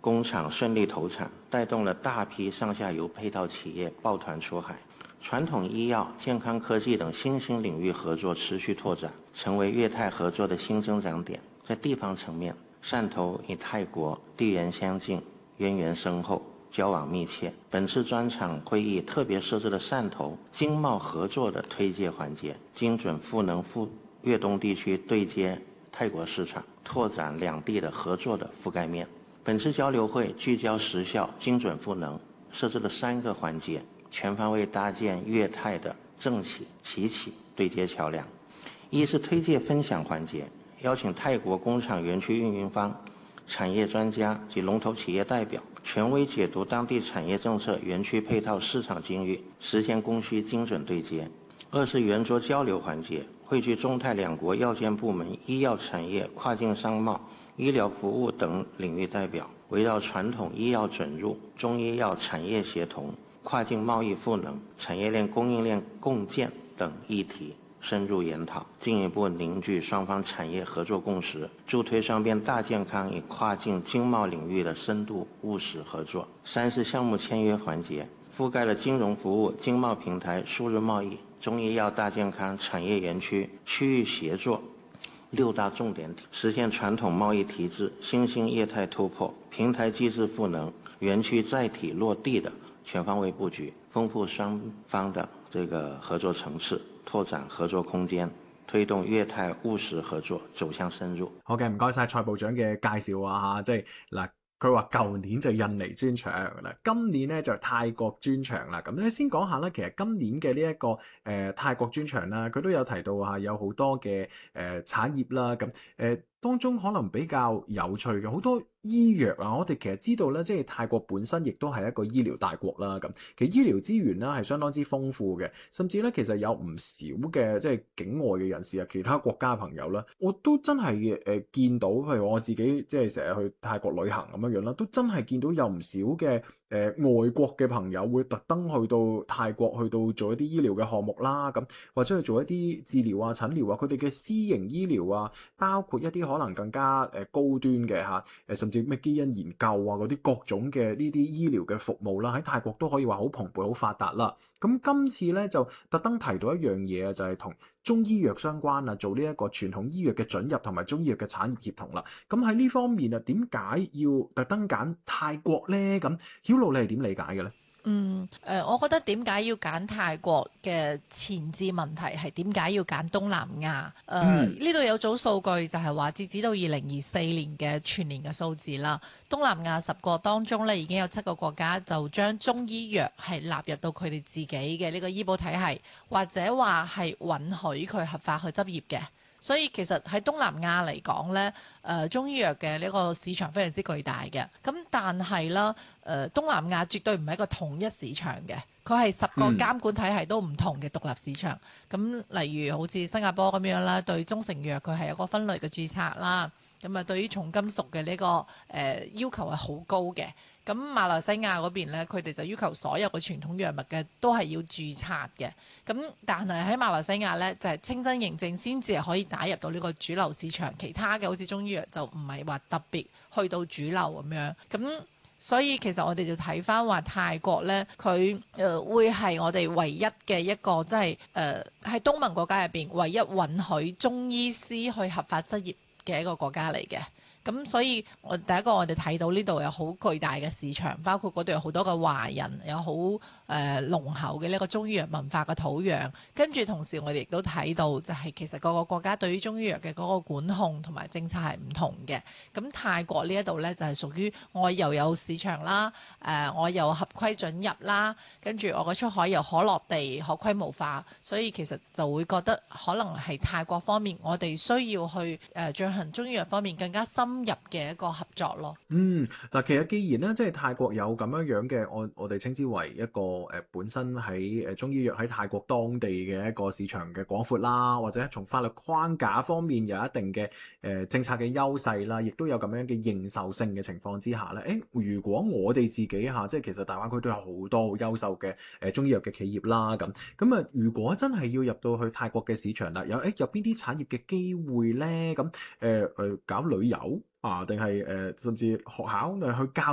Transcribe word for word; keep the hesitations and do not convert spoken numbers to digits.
工廠順利投產，帶動了大批上下游配套企業抱團出海。傳統醫藥、健康科技等新興領域合作持續拓展，成為粵泰合作的新增長點。在地方層面，汕頭與泰國地緣相近，淵源深厚，交往密切。本次專場會議特別設置了汕頭經貿合作的推介環節，精準賦能赴粵東地區對接泰國市場，拓展兩地的合作的覆蓋面。本次交流會聚焦實效、精準賦能，設置了三個環節，全方位搭建粵泰的政企、企企對接橋樑。一是推介分享環節，邀請泰國工廠園區運營方、產業專家及龍頭企業代表，權威解讀當地產業政策、園區配套、市場機遇，實現供需精準對接。二是圓桌交流環節，匯聚中泰兩國藥監部門、醫藥產業、跨境商貿、醫療服務等領域代表，圍繞傳統醫藥准入、中醫藥產業協同、跨境貿易賦能、產業鏈供應鏈共建等議題深入研討，進一步凝聚雙方產業合作共識，助推雙邊大健康與跨境經貿領域的深度務實合作。三是項目簽約環節，覆蓋了金融服務、經貿平台、輸入貿易、中醫藥大健康、產業園區、區域協作六大重點體，實現傳統貿易提質、新興業態突破、平台機制賦能、園區載體落地的全方位佈局，豐富雙方的這個合作層次，拓展合作空間，推動粵泰務實合作走向深入。 好嘅，唔該晒蔡部長嘅介紹啊嚇，即係嗱。佢話舊年就印尼專場啦，今年咧就泰國專場啦。咁咧先講下啦，其實今年嘅呢一個誒、呃、泰國專場啦，佢都有提到嚇有好多嘅誒、呃、產業啦。咁誒、呃、當中可能比較有趣嘅好多醫藥啊，我哋其實知道咧，即係泰國本身亦都係一個醫療大國啦。咁其實醫療資源啦係相當之豐富嘅，甚至咧其實有唔少嘅即係境外嘅人士啊，其他國家嘅朋友啦，我都真係誒、呃、見到，譬如我自己即係成日去泰國旅行咁樣樣啦，都真係見到有唔少嘅誒、呃、外國嘅朋友會特登去到泰國去到做一啲醫療嘅項目啦，咁或者去做一啲治療啊、診療啊，佢哋嘅私營醫療啊，包括一啲可能更加誒高端嘅嚇誒，甚至咩基因研究啊嗰啲各種嘅呢啲醫療嘅服務啦，喺泰國都可以話好蓬勃、好發達啦。咁今次咧就特登提到一樣嘢啊，就係、是、同中醫藥相關啊，做呢一個傳統醫藥嘅准入同埋中醫藥嘅產業協同啦。咁喺呢方面啊，點解要特登揀泰國咧？咁曉露你係點理解嘅咧？ 嗯，誒、呃，我覺得點解要揀泰國嘅前置問題係點解要揀東南亞？誒、呃，呢度、嗯、有組數據就係話，截止到二零二四年嘅全年嘅數字啦，東南亞十國當中咧已經有七個國家就將中醫藥係納入到佢哋自己嘅呢個醫保體系，或者話係允許佢合法去執業嘅。所以其實喺東南亞嚟講咧，誒、呃、中醫藥嘅呢個市場非常之巨大嘅。咁但係啦，誒、呃、東南亞絕對唔係一個統一市場嘅，佢係十個監管體系都唔同嘅獨立市場。咁、嗯、例如好似新加坡咁樣啦，對中成藥佢係有個分類嘅註冊啦。咁啊，對於重金屬嘅呢、這個誒、呃、要求係好高嘅。咁馬來西亞嗰邊咧，佢哋就要求所有嘅傳統藥物嘅都係要註冊嘅。咁但係喺馬來西亞咧，就係、是、清真認證先至係可以打入到呢個主流市場，其他嘅好似中醫藥就唔係話特別去到主流咁樣。咁所以其實我哋就睇翻話泰國咧，佢誒、呃、會係我哋唯一嘅一個即係誒喺東盟國家入邊唯一允許中醫師去合法執業嘅一個國家嚟嘅。咁所以我第一個我哋睇到呢度有好巨大嘅市場，包括嗰度有好多嘅華人，有好誒、呃、濃厚嘅呢個中醫藥文化嘅土壤。跟住同時我哋亦都睇到就係其實各個國家對於中醫藥嘅嗰個管控同埋政策係唔同嘅。咁泰國呢一度呢，就係、是、屬於我又有市場啦，誒、呃、我又合規准入啦，跟住我嘅出海又可落地、可規模化，所以其實就會覺得可能係泰國方面我哋需要去誒、呃、進行中醫藥方面更加深入嘅一個合作咯。 嗯，嗱，其實既然咧，即係泰國有咁樣樣嘅，我我哋稱之為一個誒、呃、本身喺誒中醫藥喺泰國當地嘅一個市場嘅廣闊啦，或者從法律框架方面有一定嘅誒、呃、政策嘅優勢啦，亦都有咁樣嘅認受性嘅情況之下咧，誒，如果我哋自己嚇，即係其實大灣區都有好多好優秀嘅誒、呃、中醫藥嘅企業啦，咁咁啊，如果真係要入到去泰國嘅市場啦，有誒有邊啲產業嘅機會咧？咁誒誒搞旅遊啊，定係誒甚至學校定係去教